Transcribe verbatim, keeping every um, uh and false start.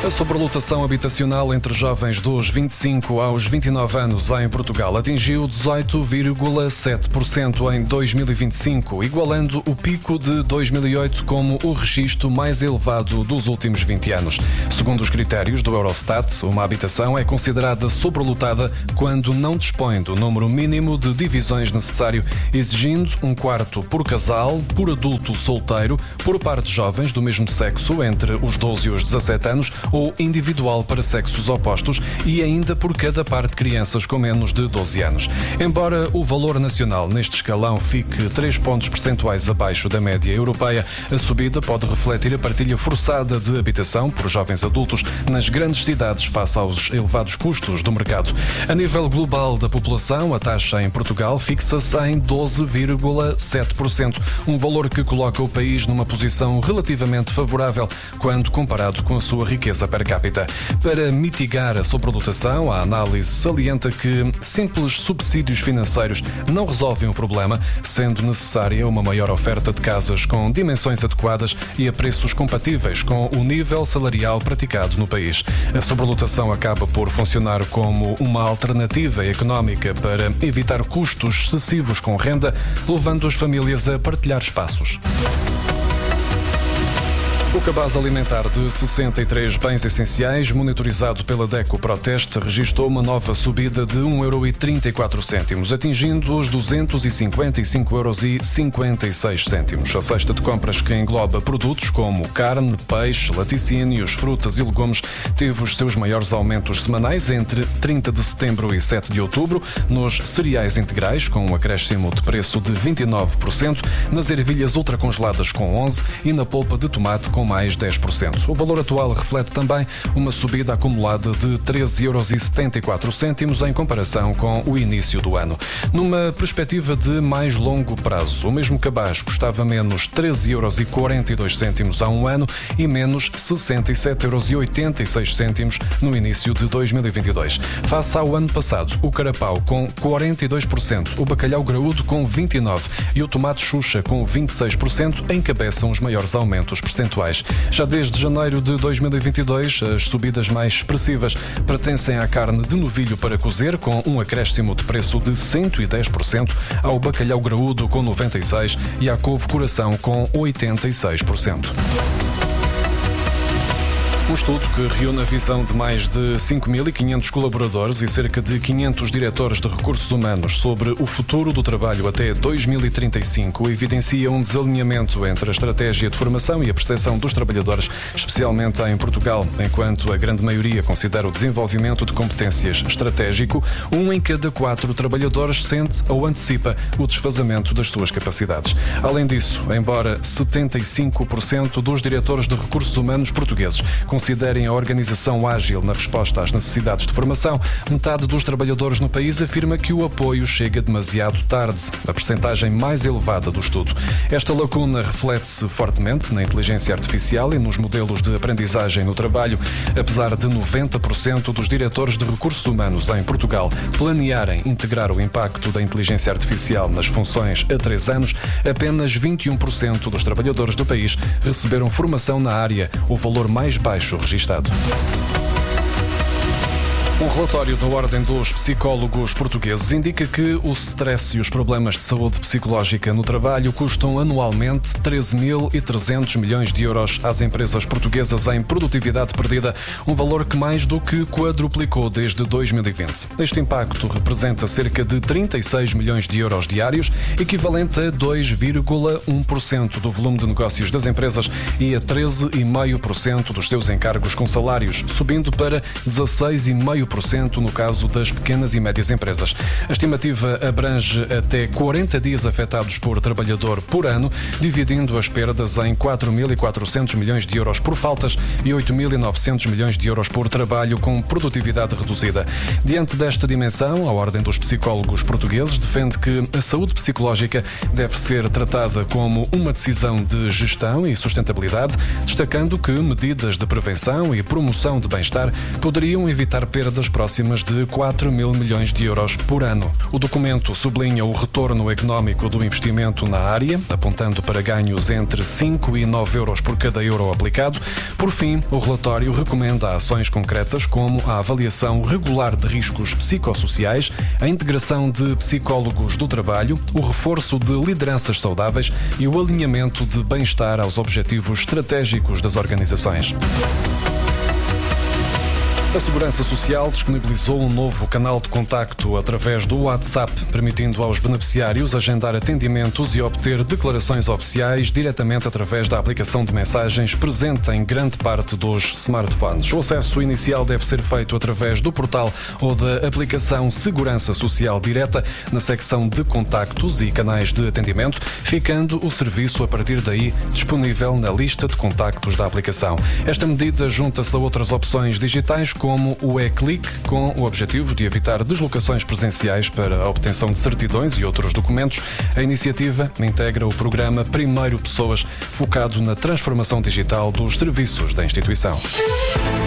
A sobrelotação habitacional entre jovens dos vinte e cinco aos vinte e nove anos em Portugal atingiu dezoito vírgula sete por cento em dois mil e vinte e cinco, igualando o pico de dois mil e oito como o registro mais elevado dos últimos vinte anos. Segundo os critérios do Eurostat, uma habitação é considerada sobrelotada quando não dispõe do número mínimo de divisões necessário, exigindo um quarto por casal, por adulto solteiro, por par de jovens do mesmo sexo entre os doze e os dezassete anos, ou individual para sexos opostos e ainda por cada par de crianças com menos de doze anos. Embora o valor nacional neste escalão fique três pontos percentuais abaixo da média europeia, a subida pode refletir a partilha forçada de habitação por jovens adultos nas grandes cidades face aos elevados custos do mercado. A nível global da população, a taxa em Portugal fixa-se em doze vírgula sete por cento, um valor que coloca o país numa posição relativamente favorável quando comparado com a sua riqueza per capita. Para mitigar a sobrelotação, a análise salienta que simples subsídios financeiros não resolvem o problema, sendo necessária uma maior oferta de casas com dimensões adequadas e a preços compatíveis com o nível salarial praticado no país. A sobrelotação acaba por funcionar como uma alternativa económica para evitar custos excessivos com renda, levando as famílias a partilhar espaços. O cabaz alimentar de sessenta e três bens essenciais, monitorizado pela DECO Proteste, registrou uma nova subida de um euro e trinta e quatro cêntimos, atingindo os duzentos e cinquenta e cinco euros e cinquenta e seis cêntimos. A cesta de compras, que engloba produtos como carne, peixe, laticínios, frutas e legumes, teve os seus maiores aumentos semanais entre trinta de setembro e sete de outubro, nos cereais integrais, com um acréscimo de preço de vinte e nove por cento, nas ervilhas ultracongeladas com onze por cento e na polpa de tomate com mais dez por cento. O valor atual reflete também uma subida acumulada de treze euros e setenta e quatro cêntimos em comparação com o início do ano. Numa perspectiva de mais longo prazo, o mesmo cabaz custava menos treze euros e quarenta e dois cêntimos há um ano e menos sessenta e sete euros e oitenta e seis cêntimos no início de dois mil e vinte e dois. Face ao ano passado, o carapau com quarenta e dois por cento, o bacalhau graúdo com vinte e nove por cento e o tomate xuxa com vinte e seis por cento encabeçam os maiores aumentos percentuais. Já desde janeiro de dois mil e vinte e dois, as subidas mais expressivas pertencem à carne de novilho para cozer, com um acréscimo de preço de cento e dez por cento, ao bacalhau graúdo com noventa e seis por cento e à couve coração com oitenta e seis por cento. Um estudo que reúne a visão de mais de cinco mil e quinhentos colaboradores e cerca de quinhentos diretores de recursos humanos sobre o futuro do trabalho até dois mil e trinta e cinco evidencia um desalinhamento entre a estratégia de formação e a percepção dos trabalhadores, especialmente em Portugal. Enquanto a grande maioria considera o desenvolvimento de competências estratégico, um em cada quatro trabalhadores sente ou antecipa o desfazamento das suas capacidades. Além disso, embora setenta e cinco por cento dos diretores de recursos humanos portugueses considerem a organização ágil na resposta às necessidades de formação, metade dos trabalhadores no país afirma que o apoio chega demasiado tarde, a percentagem mais elevada do estudo. Esta lacuna reflete-se fortemente na inteligência artificial e nos modelos de aprendizagem no trabalho. Apesar de noventa por cento dos diretores de recursos humanos em Portugal planearem integrar o impacto da inteligência artificial nas funções há três anos, apenas vinte e um por cento dos trabalhadores do país receberam formação na área, o valor mais baixo registado. Um relatório da Ordem dos Psicólogos Portugueses indica que o stress e os problemas de saúde psicológica no trabalho custam anualmente treze mil e trezentos milhões de euros às empresas portuguesas em produtividade perdida, um valor que mais do que quadruplicou desde dois mil e vinte. Este impacto representa cerca de trinta e seis milhões de euros diários, equivalente a dois vírgula um por cento do volume de negócios das empresas e a treze vírgula cinco por cento dos seus encargos com salários, subindo para dezasseis vírgula cinco por cento no caso das pequenas e médias empresas. A estimativa abrange até quarenta dias afetados por trabalhador por ano, dividindo as perdas em quatro mil e quatrocentos milhões de euros por faltas e oito mil e novecentos milhões de euros por trabalho com produtividade reduzida. Diante desta dimensão, a Ordem dos Psicólogos Portugueses defende que a saúde psicológica deve ser tratada como uma decisão de gestão e sustentabilidade, destacando que medidas de prevenção e promoção de bem-estar poderiam evitar perdas dívidas próximas de quatro mil milhões de euros por ano. O documento sublinha o retorno económico do investimento na área, apontando para ganhos entre cinco e nove euros por cada euro aplicado. Por fim, o relatório recomenda ações concretas como a avaliação regular de riscos psicossociais, a integração de psicólogos do trabalho, o reforço de lideranças saudáveis e o alinhamento de bem-estar aos objetivos estratégicos das organizações. A Segurança Social disponibilizou um novo canal de contacto através do WhatsApp, permitindo aos beneficiários agendar atendimentos e obter declarações oficiais diretamente através da aplicação de mensagens presente em grande parte dos smartphones. O acesso inicial deve ser feito através do portal ou da aplicação Segurança Social Direta na secção de contactos e canais de atendimento, ficando o serviço a partir daí disponível na lista de contactos da aplicação. Esta medida junta-se a outras opções digitais como o e-click, com o objetivo de evitar deslocações presenciais para a obtenção de certidões e outros documentos. A iniciativa integra o programa Primeiro Pessoas, focado na transformação digital dos serviços da instituição.